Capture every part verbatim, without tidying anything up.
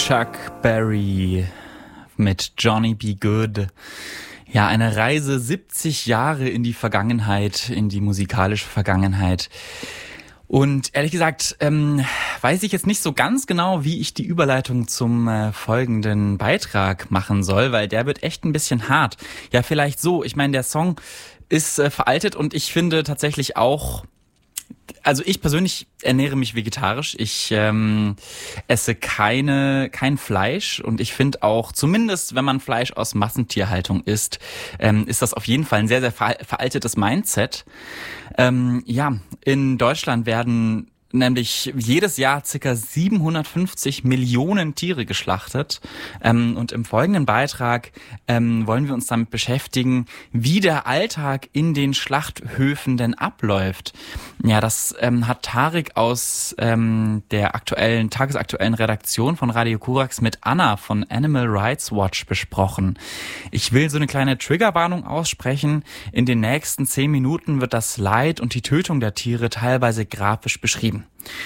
Chuck Berry mit Johnny B. Good. Ja, eine Reise siebzig Jahre in die Vergangenheit, in die musikalische Vergangenheit. Und ehrlich gesagt, ähm, weiß ich jetzt nicht so ganz genau, wie ich die Überleitung zum äh, folgenden Beitrag machen soll, weil der wird echt ein bisschen hart. Ja, vielleicht so. Ich meine, der Song ist äh, veraltet und ich finde tatsächlich auch, also ich persönlich ernähre mich vegetarisch. Ich ähm, esse keine kein Fleisch und ich finde auch, zumindest wenn man Fleisch aus Massentierhaltung isst, ähm, ist das auf jeden Fall ein sehr, sehr ver- veraltetes Mindset. Ähm, ja, in Deutschland werden nämlich jedes Jahr circa siebenhundertfünfzig Millionen Tiere geschlachtet. Ähm, und im folgenden Beitrag ähm, wollen wir uns damit beschäftigen, wie der Alltag in den Schlachthöfen denn abläuft. Ja, das ähm, hat Tarek aus ähm, der aktuellen, tagesaktuellen Redaktion von Radio Korax mit Anna von Animal Rights Watch besprochen. Ich will so eine kleine Triggerwarnung aussprechen. In den nächsten zehn Minuten wird das Leid und die Tötung der Tiere teilweise grafisch beschrieben.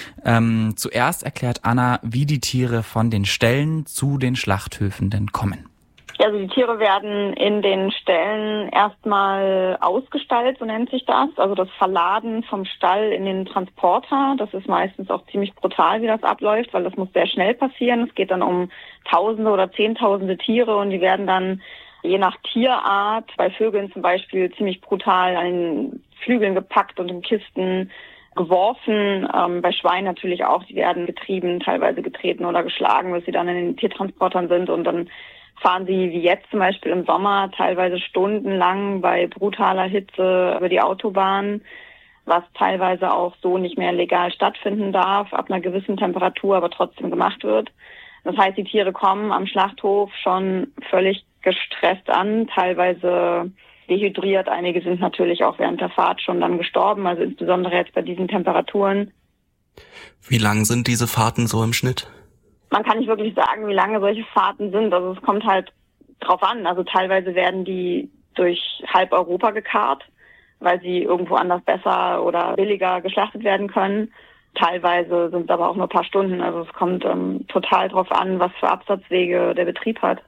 Ähm, zuerst erklärt Anna, wie die Tiere von den Ställen zu den Schlachthöfen denn kommen. Also die Tiere werden in den Ställen erstmal ausgestallt, so nennt sich das. Also das Verladen vom Stall in den Transporter. Das ist meistens auch ziemlich brutal, wie das abläuft, weil das muss sehr schnell passieren. Es geht dann um Tausende oder Zehntausende Tiere und die werden dann je nach Tierart, bei Vögeln zum Beispiel, ziemlich brutal an den Flügeln gepackt und in Kisten geworfen, ähm, bei Schweinen natürlich auch, die werden getrieben, teilweise getreten oder geschlagen, bis sie dann in den Tiertransportern sind und dann fahren sie, wie jetzt zum Beispiel im Sommer, teilweise stundenlang bei brutaler Hitze über die Autobahn, was teilweise auch so nicht mehr legal stattfinden darf, ab einer gewissen Temperatur, aber trotzdem gemacht wird. Das heißt, die Tiere kommen am Schlachthof schon völlig gestresst an, teilweise dehydriert. Einige sind natürlich auch während der Fahrt schon dann gestorben, also insbesondere jetzt bei diesen Temperaturen. Wie lang sind diese Fahrten so im Schnitt? Man kann nicht wirklich sagen, wie lange solche Fahrten sind. Also es kommt halt drauf an. Also teilweise werden die durch halb Europa gekarrt, weil sie irgendwo anders besser oder billiger geschlachtet werden können. Teilweise sind es aber auch nur ein paar Stunden. Also es kommt ähm, total drauf an, was für Absatzwege der Betrieb hat.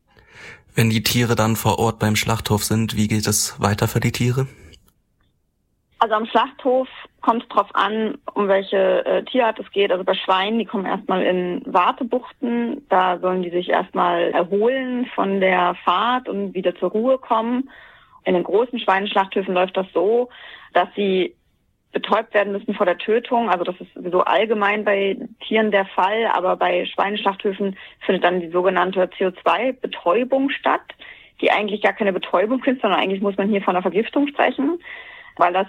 Wenn die Tiere dann vor Ort beim Schlachthof sind, wie geht es weiter für die Tiere? Also am Schlachthof kommt es drauf an, um welche äh, Tierart es geht. Also bei Schweinen, die kommen erstmal in Wartebuchten. Da sollen die sich erstmal erholen von der Fahrt und wieder zur Ruhe kommen. In den großen Schweineschlachthöfen läuft das so, dass sie betäubt werden müssen vor der Tötung. Also das ist sowieso allgemein bei Tieren der Fall, aber bei Schweineschlachthöfen findet dann die sogenannte C O zwei Betäubung statt, die eigentlich gar keine Betäubung ist, sondern eigentlich muss man hier von einer Vergiftung sprechen, weil das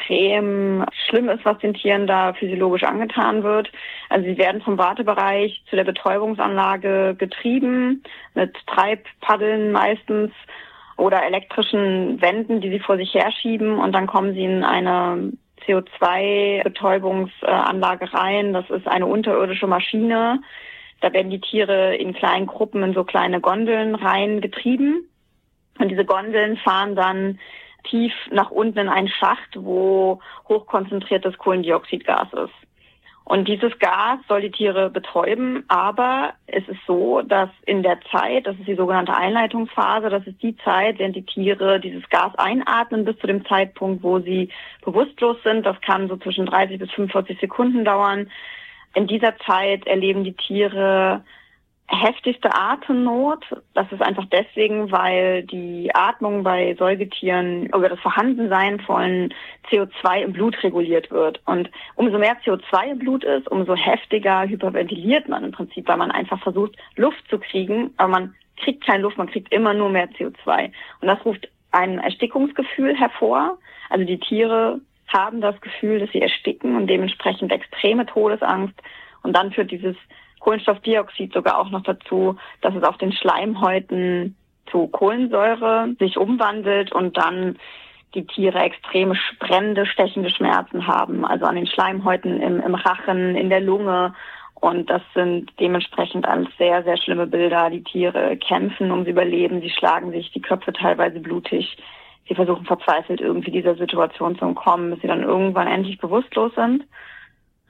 extrem schlimm ist, was den Tieren da physiologisch angetan wird. Also sie werden vom Wartebereich zu der Betäubungsanlage getrieben, mit Treibpaddeln meistens oder elektrischen Wänden, die sie vor sich herschieben, und dann kommen sie in eine C O zwei Betäubungsanlage rein. Das ist eine unterirdische Maschine. Da werden die Tiere in kleinen Gruppen in so kleine Gondeln reingetrieben. Und diese Gondeln fahren dann tief nach unten in einen Schacht, wo hochkonzentriertes Kohlendioxidgas ist. Und dieses Gas soll die Tiere betäuben, aber es ist so, dass in der Zeit, das ist die sogenannte Einleitungsphase, das ist die Zeit, während die Tiere dieses Gas einatmen bis zu dem Zeitpunkt, wo sie bewusstlos sind. Das kann so zwischen dreißig bis fünfundvierzig Sekunden dauern. In dieser Zeit erleben die Tiere heftigste Atemnot. Das ist einfach deswegen, weil die Atmung bei Säugetieren über das Vorhandensein von C O zwei im Blut reguliert wird. Und umso mehr C O zwei im Blut ist, umso heftiger hyperventiliert man im Prinzip, weil man einfach versucht, Luft zu kriegen, aber man kriegt keine Luft, man kriegt immer nur mehr C O zwei. Und das ruft ein Erstickungsgefühl hervor. Also die Tiere haben das Gefühl, dass sie ersticken und dementsprechend extreme Todesangst. Und dann führt dieses Kohlenstoffdioxid sogar auch noch dazu, dass es auf den Schleimhäuten zu Kohlensäure sich umwandelt und dann die Tiere extreme brennende, stechende Schmerzen haben, also an den Schleimhäuten im, im Rachen, in der Lunge. Und das sind dementsprechend alles sehr, sehr schlimme Bilder. Die Tiere kämpfen ums Überleben, sie schlagen sich die Köpfe teilweise blutig. Sie versuchen verzweifelt irgendwie dieser Situation zu entkommen, bis sie dann irgendwann endlich bewusstlos sind.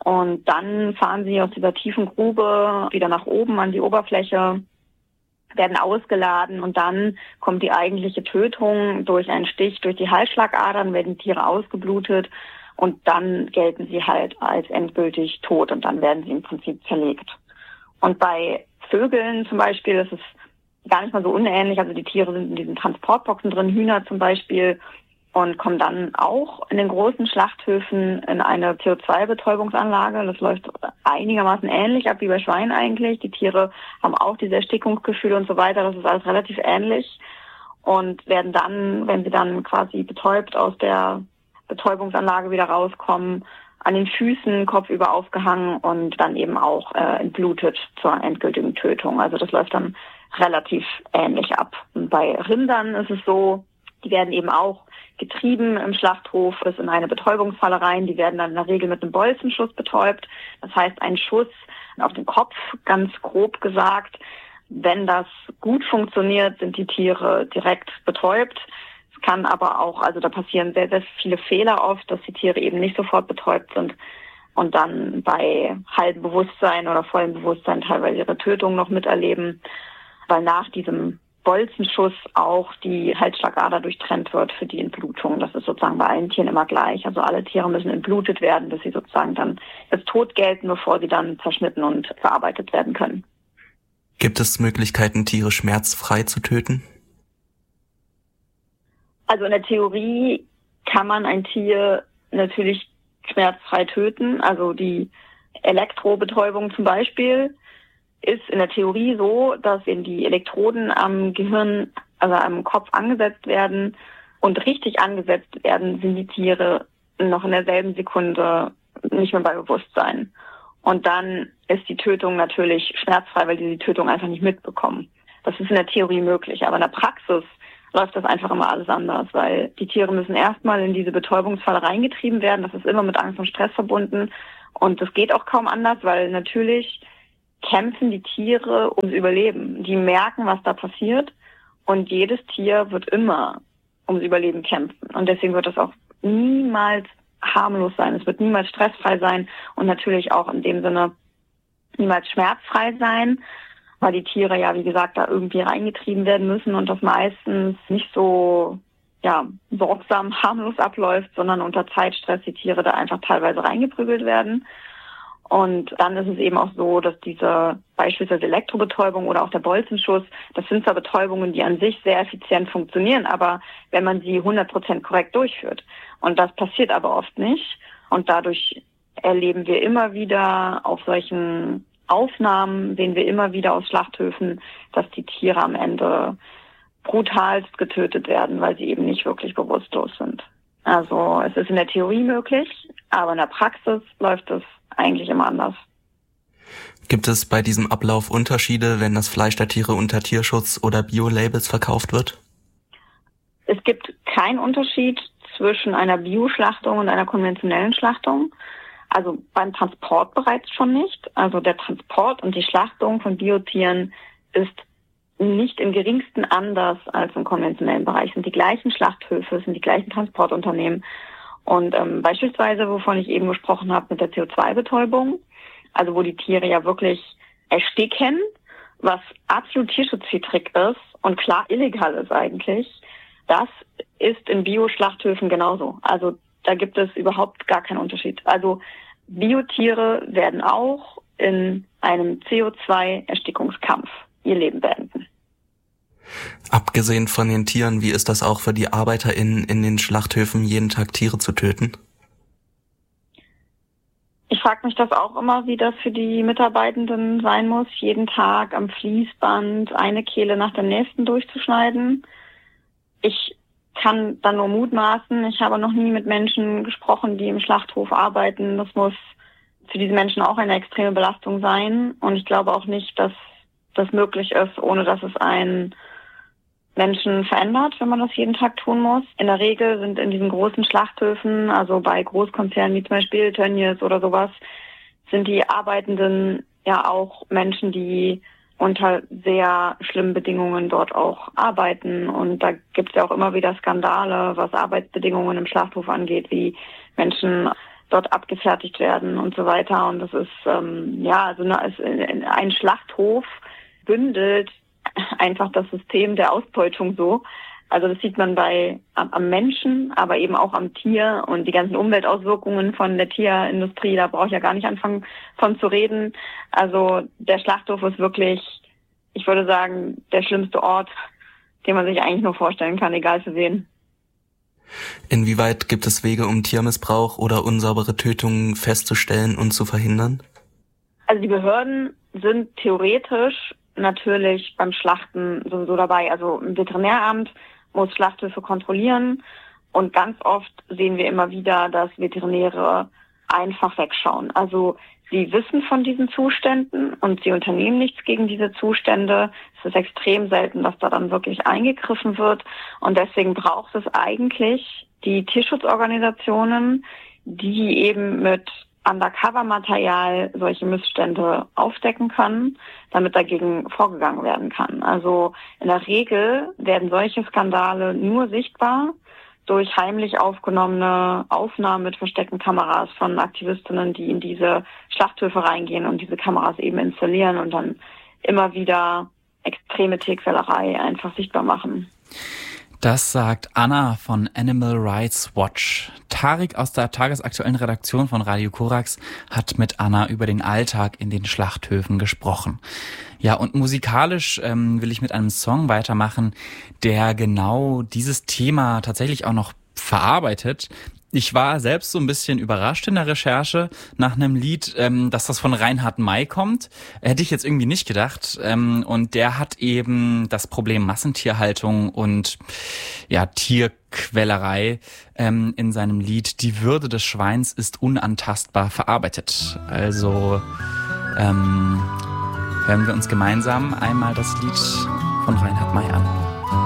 Und dann fahren sie aus dieser tiefen Grube wieder nach oben an die Oberfläche, werden ausgeladen und dann kommt die eigentliche Tötung durch einen Stich durch die Halsschlagadern, werden die Tiere ausgeblutet und dann gelten sie halt als endgültig tot und dann werden sie im Prinzip zerlegt. Und bei Vögeln zum Beispiel ist es gar nicht mal so unähnlich, also die Tiere sind in diesen Transportboxen drin, Hühner zum Beispiel, und kommen dann auch in den großen Schlachthöfen in eine C O zwei Betäubungsanlage. Das läuft einigermaßen ähnlich ab wie bei Schweinen eigentlich. Die Tiere haben auch diese Erstickungsgefühle und so weiter. Das ist alles relativ ähnlich und werden dann, wenn sie dann quasi betäubt aus der Betäubungsanlage wieder rauskommen, an den Füßen kopfüber aufgehangen und dann eben auch äh, entblutet zur endgültigen Tötung. Also das läuft dann relativ ähnlich ab. Und bei Rindern ist es so, die werden eben auch getrieben im Schlachthof, ist in eine Betäubungsfalle rein. Die werden dann in der Regel mit einem Bolzenschuss betäubt. Das heißt, ein Schuss auf den Kopf, ganz grob gesagt. Wenn das gut funktioniert, sind die Tiere direkt betäubt. Es kann aber auch, also da passieren sehr, sehr viele Fehler oft, dass die Tiere eben nicht sofort betäubt sind und dann bei halbem Bewusstsein oder vollem Bewusstsein teilweise ihre Tötung noch miterleben, weil nach diesem Bolzenschuss auch die Halsschlagader durchtrennt wird für die Entblutung. Das ist sozusagen bei allen Tieren immer gleich. Also alle Tiere müssen entblutet werden, bis sie sozusagen dann als tot gelten, bevor sie dann zerschnitten und verarbeitet werden können. Gibt es Möglichkeiten, Tiere schmerzfrei zu töten? Also in der Theorie kann man ein Tier natürlich schmerzfrei töten. Also die Elektrobetäubung zum Beispiel ist in der Theorie so, dass wenn die Elektroden am Gehirn, also am Kopf angesetzt werden und richtig angesetzt werden, sind die Tiere noch in derselben Sekunde nicht mehr bei Bewusstsein. Und dann ist die Tötung natürlich schmerzfrei, weil die die Tötung einfach nicht mitbekommen. Das ist in der Theorie möglich, aber in der Praxis läuft das einfach immer alles anders, weil die Tiere müssen erstmal in diese Betäubungsfalle reingetrieben werden. Das ist immer mit Angst und Stress verbunden und das geht auch kaum anders, weil natürlich kämpfen die Tiere ums Überleben. Die merken, was da passiert und jedes Tier wird immer ums Überleben kämpfen. Und deswegen wird das auch niemals harmlos sein. Es wird niemals stressfrei sein und natürlich auch in dem Sinne niemals schmerzfrei sein, weil die Tiere ja, wie gesagt, da irgendwie reingetrieben werden müssen und das meistens nicht so ja sorgsam, harmlos abläuft, sondern unter Zeitstress die Tiere da einfach teilweise reingeprügelt werden. Und dann ist es eben auch so, dass diese beispielsweise Elektrobetäubung oder auch der Bolzenschuss, das sind zwar Betäubungen, die an sich sehr effizient funktionieren, aber wenn man sie hundert Prozent korrekt durchführt. Und das passiert aber oft nicht. Und dadurch erleben wir immer wieder auf solchen Aufnahmen, sehen wir immer wieder aus Schlachthöfen, dass die Tiere am Ende brutalst getötet werden, weil sie eben nicht wirklich bewusstlos sind. Also es ist in der Theorie möglich, aber in der Praxis läuft es eigentlich immer anders. Gibt es bei diesem Ablauf Unterschiede, wenn das Fleisch der Tiere unter Tierschutz oder Bio-Labels verkauft wird? Es gibt keinen Unterschied zwischen einer Bioschlachtung und einer konventionellen Schlachtung. Also beim Transport bereits schon nicht. Also der Transport und die Schlachtung von Biotieren ist nicht im geringsten anders als im konventionellen Bereich. Es sind die gleichen Schlachthöfe, es sind die gleichen Transportunternehmen. Und ähm, beispielsweise, wovon ich eben gesprochen habe, mit der C O zwei Betäubung, also wo die Tiere ja wirklich ersticken, was absolut tierschutzwidrig ist und klar illegal ist eigentlich, das ist in Bio-Schlachthöfen genauso. Also da gibt es überhaupt gar keinen Unterschied. Also Biotiere werden auch in einem C O zwei Erstickungskampf ihr Leben beenden. Abgesehen von den Tieren, wie ist das auch für die ArbeiterInnen in den Schlachthöfen, jeden Tag Tiere zu töten? Ich frage mich das auch immer, wie das für die Mitarbeitenden sein muss, jeden Tag am Fließband eine Kehle nach der nächsten durchzuschneiden. Ich kann dann nur mutmaßen. Ich habe noch nie mit Menschen gesprochen, die im Schlachthof arbeiten. Das muss für diese Menschen auch eine extreme Belastung sein. Und ich glaube auch nicht, dass das möglich ist, ohne dass es einen Menschen verändert, wenn man das jeden Tag tun muss. In der Regel sind in diesen großen Schlachthöfen, also bei Großkonzernen wie zum Beispiel Tönnies oder sowas, sind die Arbeitenden ja auch Menschen, die unter sehr schlimmen Bedingungen dort auch arbeiten. Und da gibt es ja auch immer wieder Skandale, was Arbeitsbedingungen im Schlachthof angeht, wie Menschen dort abgefertigt werden und so weiter. Und das ist, ähm, ja, also ein Schlachthof bündelt einfach das System der Ausbeutung so. Also das sieht man bei am Menschen, aber eben auch am Tier und die ganzen Umweltauswirkungen von der Tierindustrie, da brauche ich ja gar nicht anfangen von zu reden. Also der Schlachthof ist wirklich, ich würde sagen, der schlimmste Ort, den man sich eigentlich nur vorstellen kann, egal für wen. Inwieweit gibt es Wege, um Tiermissbrauch oder unsaubere Tötungen festzustellen und zu verhindern? Also die Behörden sind theoretisch natürlich beim Schlachten sowieso dabei. Also ein Veterinäramt muss Schlachthöfe kontrollieren und ganz oft sehen wir immer wieder, dass Veterinäre einfach wegschauen. Also sie wissen von diesen Zuständen und sie unternehmen nichts gegen diese Zustände. Es ist extrem selten, dass da dann wirklich eingegriffen wird und deswegen braucht es eigentlich die Tierschutzorganisationen, die eben mit Undercover-Material solche Missstände aufdecken können, damit dagegen vorgegangen werden kann. Also in der Regel werden solche Skandale nur sichtbar durch heimlich aufgenommene Aufnahmen mit versteckten Kameras von Aktivistinnen, die in diese Schlachthöfe reingehen und diese Kameras eben installieren und dann immer wieder extreme Tierquälerei einfach sichtbar machen. Das sagt Anna von Animal Rights Watch. Tarek aus der tagesaktuellen Redaktion von Radio Korax hat mit Anna über den Alltag in den Schlachthöfen gesprochen. Ja, und musikalisch ähm, will ich mit einem Song weitermachen, der genau dieses Thema tatsächlich auch noch verarbeitet. Ich war selbst so ein bisschen überrascht in der Recherche nach einem Lied, ähm, dass das von Reinhard May kommt. Hätte ich jetzt irgendwie nicht gedacht. Ähm, und der hat eben das Problem Massentierhaltung und ja Tierquälerei ähm, in seinem Lied Die Würde des Schweins ist unantastbar verarbeitet. Also ähm, hören wir uns gemeinsam einmal das Lied von Reinhard May an.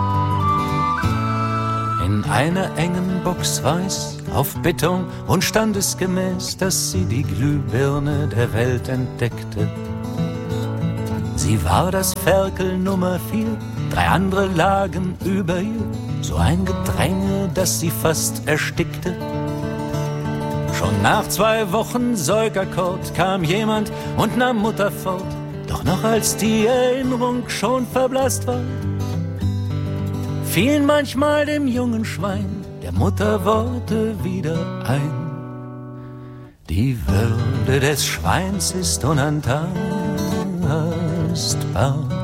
In einer engen Box weiß auf Beton und standesgemäß, dass sie die Glühbirne der Welt entdeckte. Sie war das Ferkel Nummer vier, drei andere lagen über ihr, so ein Gedränge, dass sie fast erstickte. Schon nach zwei Wochen Säugerkord kam jemand und nahm Mutter fort, doch noch als die Erinnerung schon verblasst war, fielen manchmal dem jungen Schwein der Mutter Worte wieder ein. Die Würde des Schweins ist unantastbar.